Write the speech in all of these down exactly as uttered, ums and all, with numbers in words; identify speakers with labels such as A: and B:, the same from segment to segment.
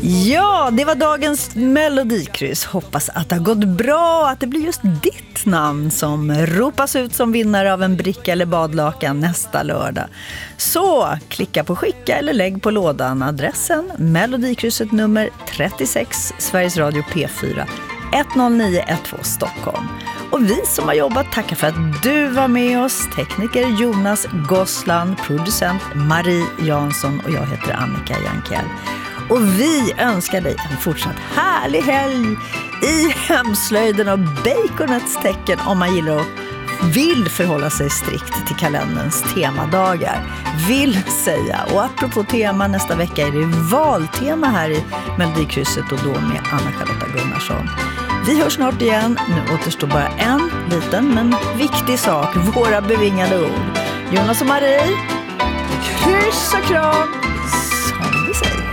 A: Ja, det var dagens melodikryss. Hoppas att det har gått bra, att det blir just ditt namn som ropas ut som vinnare av en bricka eller badlakan nästa lördag. Så klicka på skicka eller lägg på lådan adressen melodikrysset nummer trettiosex, Sveriges Radio P fyra, ett noll nio ett två Stockholm. Och vi som har jobbat tackar för att du var med oss. Tekniker Jonas Gossland, producent Marie Jansson och jag heter Annika Jankell. Och vi önskar dig en fortsatt härlig helg i hemslöjden och baconets tecken om man gillar och vill förhålla sig strikt till kalenderns temadagar. Vill säga. Och apropå tema, nästa vecka är det valtema här i Melodikrysset och då med Anna-Charlotta Gunnarsson. Vi hörs snart igen. Nu återstår bara en liten men viktig sak. Våra bevingade ord. Jonas och Marie, kryss och kram, som vi säger.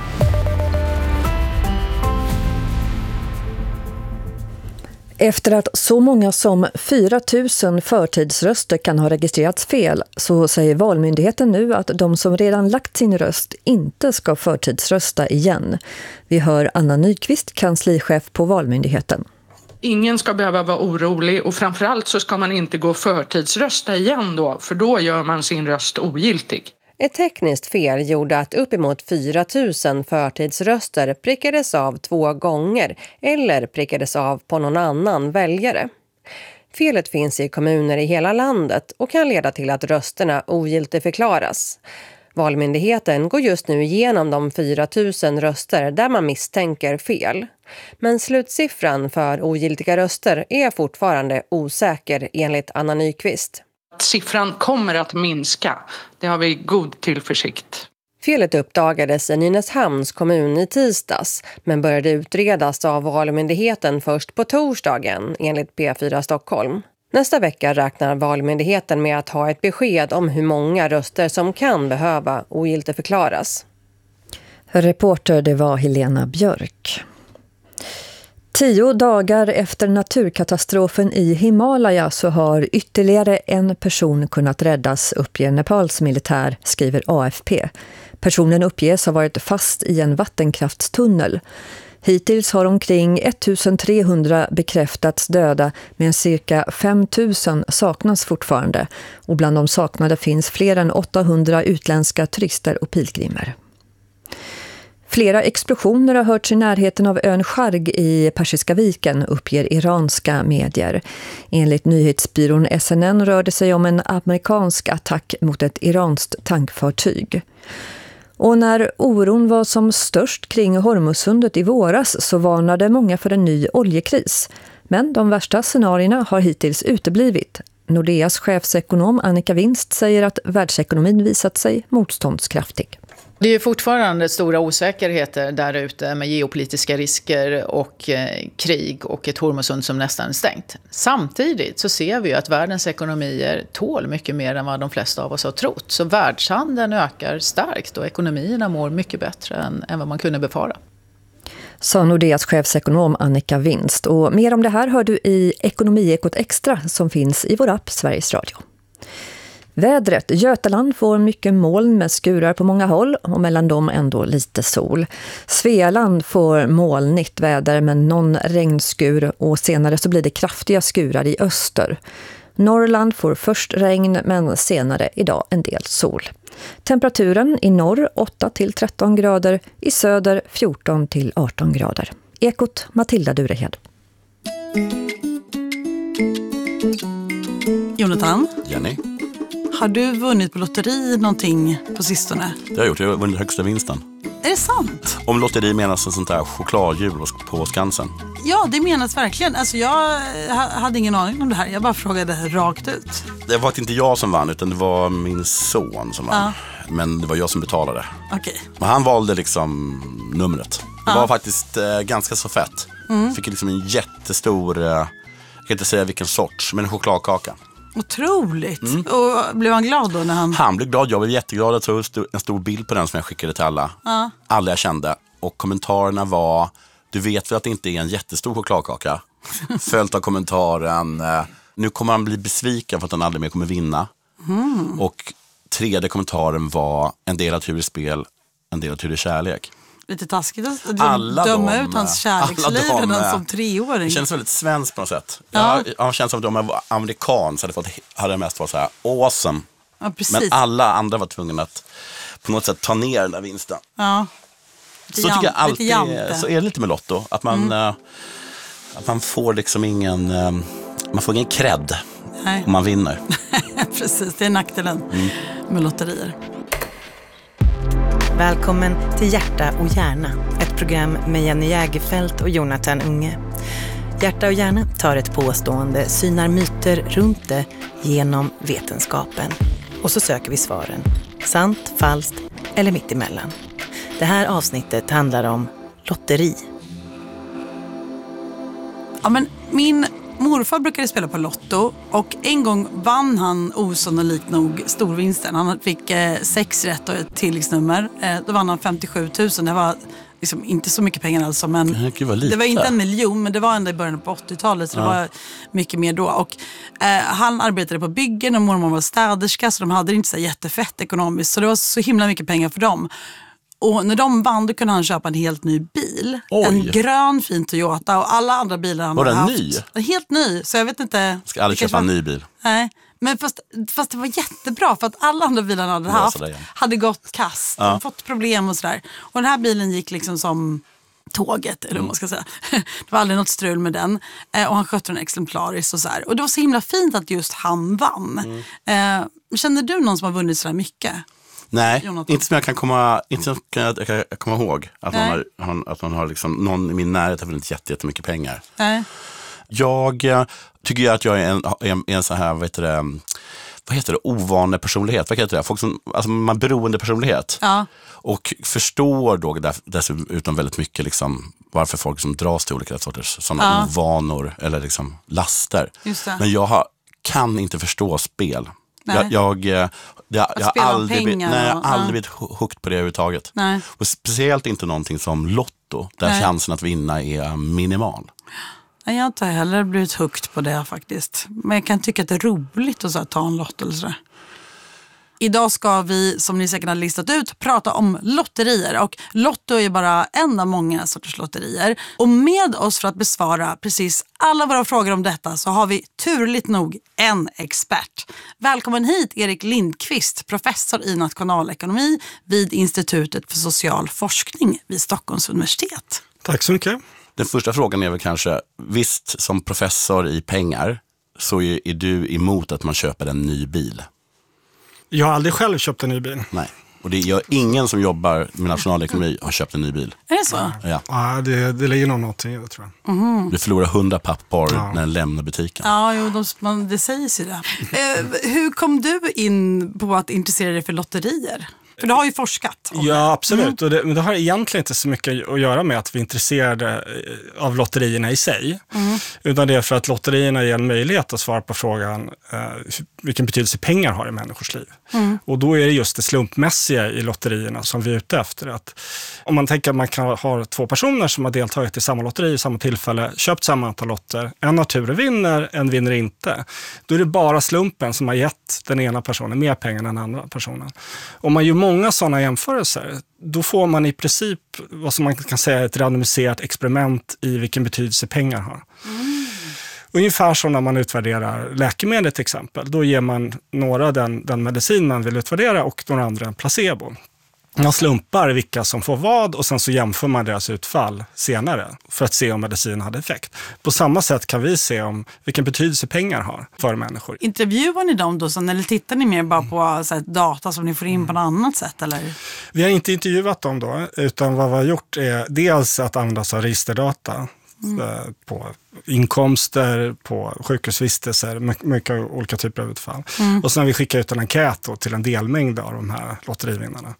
B: Efter att så många som fyra tusen förtidsröster kan ha registrerats fel så säger Valmyndigheten nu att de som redan lagt sin röst inte ska förtidsrösta igen. Vi hör Anna Nyqvist, kanslichef på Valmyndigheten.
C: Ingen ska behöva vara orolig och framförallt så ska man inte gå förtidsrösta igen då, för då gör man sin röst ogiltig.
D: Ett tekniskt fel gjorde att uppemot fyra tusen förtidsröster prickades av två gånger eller prickades av på någon annan väljare. Felet finns i kommuner i hela landet och kan leda till att rösterna ogiltigförklaras. Valmyndigheten går just nu igenom de fyra tusen röster där man misstänker fel. Men slutsiffran för ogiltiga röster är fortfarande osäker enligt Anna Nyqvist.
C: Siffran kommer att minska. Det har vi god tillförsikt.
D: Felet uppdagades i Nynäshamns kommun i tisdags men började utredas av Valmyndigheten först på torsdagen enligt P fyra Stockholm. Nästa vecka räknar Valmyndigheten med att ha ett besked om hur många röster som kan behöva ogiltigförklaras.
B: Reporter det var Helena Björk. Tio dagar efter naturkatastrofen i Himalaya så har ytterligare en person kunnat räddas, uppger Nepals militär, skriver A F P. Personen uppges ha varit fast i en vattenkraftstunnel. Hittills har omkring ettusentrehundra bekräftats döda, men cirka fem tusen saknas fortfarande. Och bland de saknade finns fler än åttahundra utländska turister och pilgrimer. Flera explosioner har hörts i närheten av ön Sharg i Persiska viken, uppger iranska medier. Enligt nyhetsbyrån S N N rör det sig om en amerikansk attack mot ett iranskt tankfartyg. Och när oron var som störst kring Hormuzsundet i våras så varnade många för en ny oljekris. Men de värsta scenarierna har hittills uteblivit. Nordeas chefsekonom Annika Winst säger att världsekonomin visat sig motståndskraftig.
E: Det är fortfarande stora osäkerheter där ute med geopolitiska risker och eh, krig och ett Hormuzsund som nästan är stängt. Samtidigt så ser vi ju att världens ekonomier tål mycket mer än vad de flesta av oss har trott. Så världshandeln ökar starkt och ekonomierna mår mycket bättre än, än vad man kunde befara.
B: Sa Nordeas chefsekonom Annika Winst. Och mer om det här hör du i Ekonomiekot Extra som finns i vår app Sveriges Radio. Vädret. Götaland får mycket moln med skurar på många håll och mellan dem ändå lite sol. Svealand får molnigt väder med någon regnskur och senare så blir det kraftiga skurar i öster. Norrland får först regn men senare idag en del sol. Temperaturen i norr åtta till tretton grader, i söder fjorton till arton grader. Ekot Matilda Durehed.
F: Jonathan?
G: Jenny?
F: Har du vunnit på lotteri någonting på sistone?
G: Det har jag gjort, jag har vunnit högsta vinsten.
F: Är det sant?
G: Om lotteri menas en sånt där chokladhjul på Skansen.
F: Ja, det menas verkligen. Alltså jag hade ingen aning om det här. Jag bara frågade rakt ut.
G: Det var inte jag som vann utan det var min son som vann. Ja. Men det var jag som betalade.
F: Okej.
G: Men han valde liksom numret. Det ja. var faktiskt eh, ganska så fett. Mm. Fick liksom en jättestor, eh, jag kan inte säga vilken sorts, men en chokladkaka.
F: Otroligt. Mm. Och blev han glad då när han...
G: Han blev glad, jag blev jätteglad. Jag tog en stor bild på den som jag skickade till alla. Ja. Alla jag kände. Och kommentarerna var, du vet väl att det inte är en jättestor chokladkaka? Följt av kommentaren, nu kommer han bli besviken för att han aldrig mer kommer vinna. Mm. Och tredje kommentaren var, en del av tur i spel, en del av tur i kärlek.
F: lite taskigt att
G: alla
F: döma
G: de,
F: ut hans kärleksliv redan som treåring.
G: Det känns väldigt svenskt på något sätt.
F: Ja.
G: Jag, jag känns som att de var amerikansk hade, fått, hade mest varit så här awesome.
F: Ja, precis.
G: Men alla andra var tvungna att på något sätt ta ner den där vinsten.
F: Ja.
G: Så tycker jag alltid, så är det lite med Lotto. Att man, mm. äh, att man får liksom ingen, äh, man får ingen cred
F: Nej.
G: om man vinner.
F: Precis, det är nackdelen mm. med lotterier.
H: Välkommen till Hjärta och hjärna, ett program med Jenny Jägerfelt och Jonathan Unge. Hjärta och hjärna tar ett påstående, synar myter runt det genom vetenskapen. Och så söker vi svaren. Sant, falskt eller mittemellan. Det här avsnittet handlar om lotteri.
F: Ja, men min morfar brukade spela på Lotto och en gång vann han osannolikt nog storvinsten. Han fick eh, sex rätt och ett tilläggsnummer. Eh, då vann han femtiosju tusen. Det var liksom inte så mycket pengar alltså, men
G: det var,
F: det var inte en miljon, men det var ändå i början på åttiotalet, så ja. Det var mycket mer då. Och eh, han arbetade på byggen och mormor var städerska, så de hade det inte så jättefett ekonomiskt, så det var så himla mycket pengar för dem. Och när de vann då kunde han köpa en helt ny bil. Oj. En grön fin Toyota och alla andra bilar han hade haft. Var den ny? Helt ny, så jag vet inte.
G: Ska aldrig köpa var... en ny bil.
F: Nej, men fast, fast det var jättebra för att alla andra bilar han hade haft hade gått kast. Ja. Fått problem och sådär. Och den här bilen gick liksom som tåget, eller mm. man ska säga. Det var aldrig något strul med den. Eh, och han skötte den exemplariskt och så här. Och det var så himla fint att just han vann. Mm. Eh, känner du någon som har vunnit så där mycket?
G: Nej, Jonathan. Inte som jag kan komma, inte som jag kan, jag kan komma ihåg att man har, han, att man har liksom, någon i min närhet har vunnit jätte, jättemycket pengar. Nej. Jag äh, tycker jag att jag är en, en, en sån här, vad heter det, vad heter det, ovanlig personlighet, vad heter det, folk som, alltså man beroende personlighet. Ja. Och förstår då dessutom väldigt mycket liksom, varför folk som dras till olika sorters sådana ja. ovanor eller liksom laster. Men jag har, kan inte förstå spel. Nej. Jag, jag, jag, jag, jag har aldrig, blivit, nej, jag har aldrig blivit hooked på det överhuvudtaget. Nej. Och speciellt inte någonting som Lotto, där nej. chansen att vinna är minimal.
F: Nej, jag har inte heller blivit hooked på det faktiskt. Men jag kan tycka att det är roligt att så här, ta en lott eller sådär. Idag ska vi, som ni säkert har listat ut, prata om lotterier. Och Lotto är bara en av många sorters lotterier. Och med oss för att besvara precis alla våra frågor om detta så har vi turligt nog en expert. Välkommen hit Erik Lindqvist, professor i nationalekonomi vid Institutet för social forskning vid Stockholms universitet.
I: Tack så mycket.
G: Den första frågan är väl kanske, visst som professor i pengar så är, är du emot att man köper en ny bil?
I: Jag har aldrig själv köpt en ny bil.
G: Nej, och det är ingen som jobbar med nationalekonomi har köpt en ny bil.
F: Är det så?
G: Ja,
I: ja det, det ligger nog något i det, tror jag.
G: Mm. Du förlorar hundra pappar ja. när den lämnar butiken.
F: Ja, jo, de, man, det sägs ju det. eh, hur kom du in på att intressera dig för lotterier? För du har ju forskat om
I: Ja,
F: det.
I: absolut.
F: Mm.
I: Och det, men det har egentligen inte så mycket att göra med att vi är intresserade av lotterierna i sig. Mm. Utan det är för att lotterierna ger en möjlighet att svara på frågan eh, vilken betydelse pengar har i människors liv. Mm. Och då är det just det slumpmässiga i lotterierna som vi är ute efter. Att om man tänker att man kan ha två personer som har deltagit i samma lotteri i samma tillfälle, köpt samma antal lotter, en har tur vinner, en vinner inte. Då är det bara slumpen som har gett den ena personen mer pengar än den andra personen. Om man gör många sådana jämförelser, då får man i princip vad som man kan säga ett randomiserat experiment i vilken betydelse pengar har. Mm. Ungefär som när man utvärderar läkemedel till exempel. Då ger man några den, den medicin man vill utvärdera och några andra en placebo. Man slumpar vilka som får vad och sen så jämför man deras utfall senare för att se om medicin hade effekt. På samma sätt kan vi se om vilken betydelse pengar har för människor.
F: Intervjuar ni dem då eller tittar ni mer bara på så här, data som ni får in på något annat sätt? Eller?
I: Vi har inte intervjuat dem då, utan vad vi har gjort är dels att använda oss av registerdata. Mm. På inkomster, på sjukhusvistelser, mycket olika typer av utfall. Mm. Och sen har vi skickat ut en enkät då till en delmängd av de här lotterivinnarna.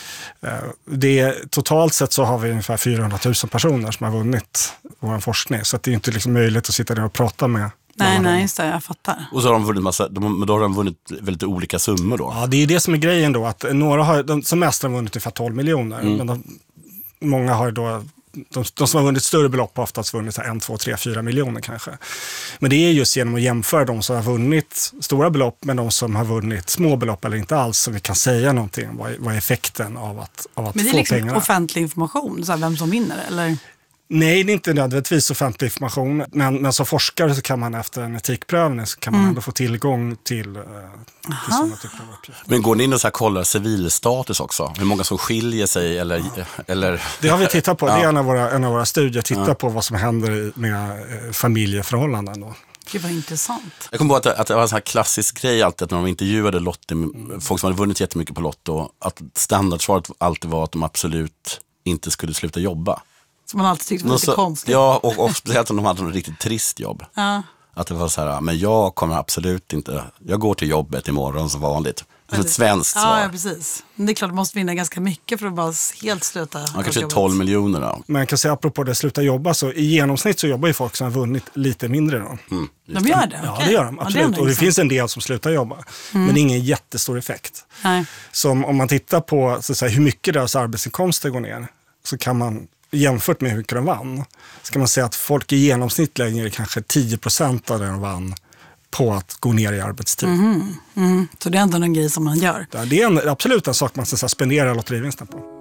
I: Det, totalt sett så har vi ungefär fyrahundratusen personer som har vunnit vår forskning. Så att det är inte liksom möjligt att sitta där och prata med.
F: Nej, nej, just det, jag fattar.
G: Och så har de vunnit massa, de, då har de vunnit väldigt olika summor då.
I: Ja, det är det som är grejen då. Att några har, de, som mest har vunnit ungefär tolv miljoner. Mm. Men de, många har då de, de som har vunnit större belopp har oftast vunnit en, två, tre, fyra miljoner kanske. Men det är just genom att jämföra de som har vunnit stora belopp med de som har vunnit små belopp eller inte alls som vi kan säga någonting om vad är, vad är effekten av att, av att få pengarna. Men
F: det är liksom pengarna. Offentlig information, så här, vem som vinner eller?
I: Nej, det är inte nödvändigtvis offentlig information. Men, men som forskare så kan man efter en etikprövning så kan man mm. ändå få tillgång till, uh, till sådana typer av uppgifter.
G: Men går ni in och så här kollar civilstatus också? Hur många som skiljer sig? Eller, ja. eller...
I: Det har vi tittat på. Ja. Det är en av våra, en av våra studier. Titta ja. på vad som händer med uh, familjeförhållanden då.
F: Det var intressant.
G: Jag kommer på att, att det var en sån här klassisk grej alltid att när de intervjuade Lotto, mm. folk som hade vunnit jättemycket på Lotto, att standardsvaret alltid var att de absolut inte skulle sluta jobba.
F: Som man alltid tyckte var lite
G: så,
F: konstigt.
G: Ja, och, och speciellt om de hade ett riktigt trist jobb.
F: Ja.
G: Att det var så här, men jag kommer absolut inte, jag går till jobbet imorgon som vanligt. Det är ett svenskt svar.
F: Ja, ja, precis. Men det är klart att man måste vinna ganska mycket för att bara helt sluta.
G: Man kanske tolv miljoner då.
I: Men jag kan säga apropå det sluta jobba, så i genomsnitt så jobbar ju folk som har vunnit lite mindre då.
G: Mm,
F: de gör det?
I: Ja,
F: okay.
I: det gör de. Absolut. Ja, det och det finns en del som slutar jobba. Mm. Men det är ingen jättestor effekt.
F: Nej.
I: Som om man tittar på så att säga, hur mycket deras arbetsinkomster går ner, så kan man jämfört med hur mycket de vann, ska man säga att folk i genomsnitt lägger kanske tio procent av det de vann på att gå ner i arbetstid.
F: Mm, mm. Så det är ändå en grej som man gör.
I: Det är en, absolut en sak man ska spendera lotterivinsten på.